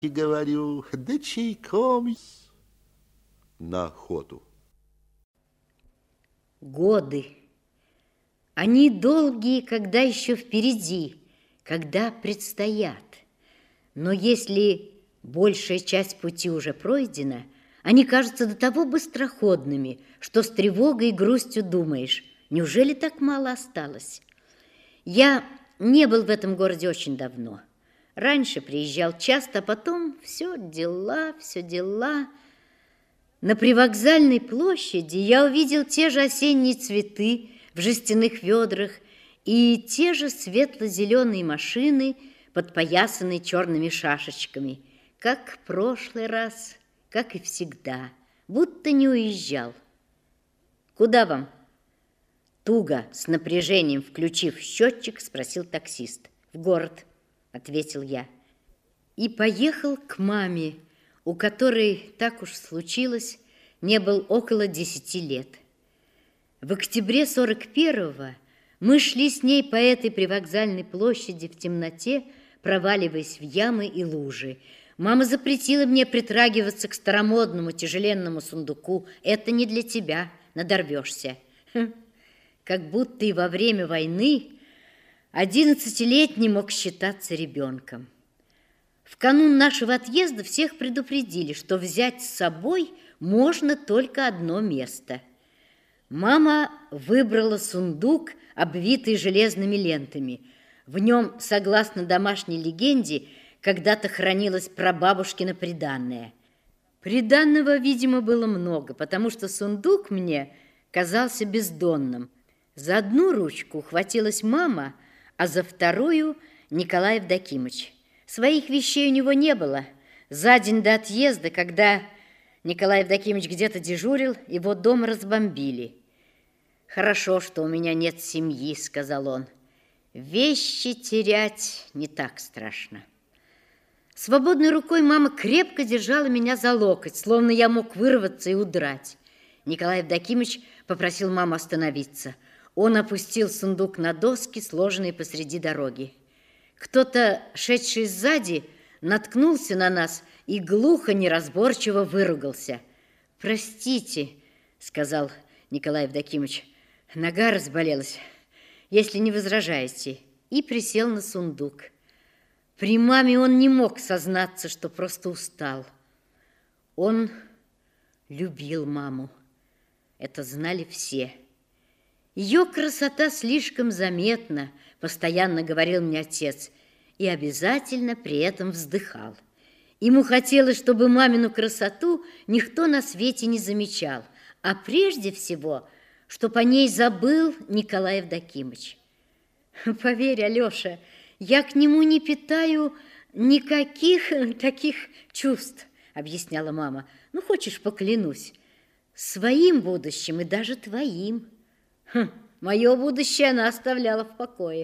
И говорю, да чайком на охоту. Годы. Они долгие, когда еще впереди, когда предстоят. Но если большая часть пути уже пройдена, они кажутся до того быстроходными, что с тревогой и грустью думаешь, неужели так мало осталось? Я не был в этом городе очень давно. Раньше приезжал часто, а потом все дела. На привокзальной площади я увидел те же осенние цветы в жестяных ведрах и те же светло-зеленые машины, подпоясанные черными шашечками, как в прошлый раз, как и всегда, будто не уезжал. «Куда вам?» Туго, с напряжением включив счетчик, спросил таксист. «В город», — ответил я. И поехал к маме, у которой, так уж случилось, не был около 10 лет. В октябре 41-го мы шли с ней по этой привокзальной площади в темноте, проваливаясь в ямы и лужи. Мама запретила мне притрагиваться к старомодному тяжеленному сундуку. «Это не для тебя, надорвешься». Как будто и во время войны 11-летний мог считаться ребенком. В канун нашего отъезда всех предупредили, что взять с собой можно только одно место. Мама выбрала сундук, обвитый железными лентами. В нем, согласно домашней легенде, когда-то хранилось прабабушкино приданное. Приданного, видимо, было много, потому что сундук мне казался бездонным. За одну ручку ухватилась мама, а за вторую Николай Евдокимыч. Своих вещей у него не было. За день до отъезда, когда Николай Евдокимыч где-то дежурил, его дом разбомбили. «Хорошо, что у меня нет семьи», — сказал он. «Вещи терять не так страшно». Свободной рукой мама крепко держала меня за локоть, словно я мог вырваться и удрать. Николай Евдокимыч попросил маму остановиться. Он опустил сундук на доски, сложенные посреди дороги. Кто-то, шедший сзади, наткнулся на нас и глухо, неразборчиво выругался. «Простите», — сказал Николай Евдокимыч, — «нога разболелась, если не возражаете», и присел на сундук. При маме он не мог сознаться, что просто устал. Он любил маму. Это знали все. Ее красота слишком заметна, постоянно говорил мне отец, и обязательно при этом вздыхал. Ему хотелось, чтобы мамину красоту никто на свете не замечал, а прежде всего, чтоб о ней забыл Николай Евдокимыч. Поверь, Алеша, я к нему не питаю никаких таких чувств, объясняла мама. Ну, хочешь, поклянусь, своим будущим и даже твоим. Мое будущее она оставляла в покое.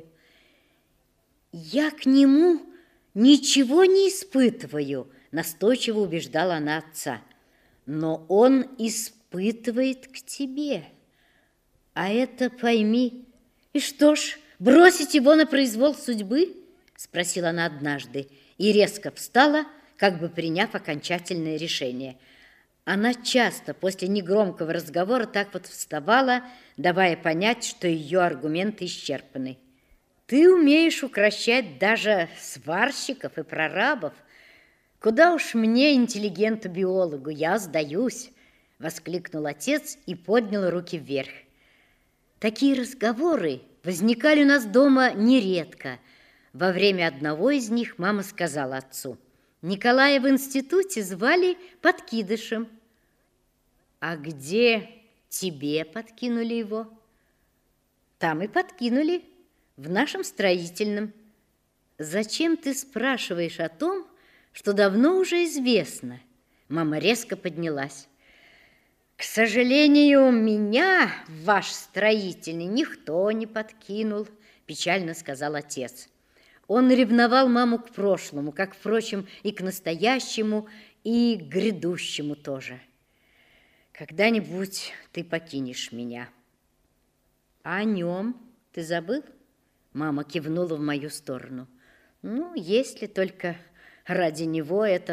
Я к нему ничего не испытываю, настойчиво убеждала она отца. Но он испытывает к тебе. А это пойми. И что ж, бросить его на произвол судьбы? Спросила она однажды и резко встала, как бы приняв окончательное решение. Она часто после негромкого разговора так вот вставала, давая понять, что ее аргументы исчерпаны. «Ты умеешь укрощать даже сварщиков и прорабов. Куда уж мне, интеллигенту-биологу, я сдаюсь!» — воскликнул отец и поднял руки вверх. Такие разговоры возникали у нас дома нередко. Во время одного из них мама сказала отцу: «Николая в институте звали подкидышем». «А где тебе подкинули его?» «Там и подкинули, в нашем строительном». «Зачем ты спрашиваешь о том, что давно уже известно?» Мама резко поднялась. «К сожалению, меня в ваш строительный никто не подкинул», печально сказал отец. Он ревновал маму к прошлому, как, впрочем, и к настоящему, и к грядущему тоже. «Когда-нибудь ты покинешь меня». «А о нем ты забыл?» Мама кивнула в мою сторону. «Ну, если только ради него это